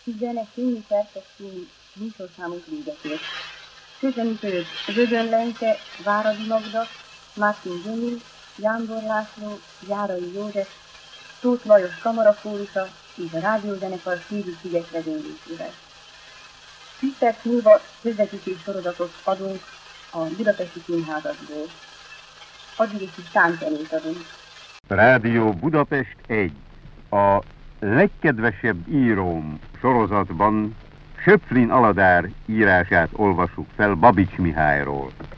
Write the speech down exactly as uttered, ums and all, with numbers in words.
tizenöt perces műsorszámunk véget ért. Köszönjük őt Vödön Lenke, Váradi Magda, Mártin Zsömil, Jándor László, Járai József, Tóth Lajos kamarafórusa és a rádiózenekar Szűrű-sziget vezénylésével. tíz perc múlva közvetítés sorozatot adunk a Budapesti Színházakból. Addig egy kis tánczenét adunk. Rádió Budapest egy. A legkedvesebb íróm sorozatban Söpflin Aladár írását olvassuk fel Babics Mihályról.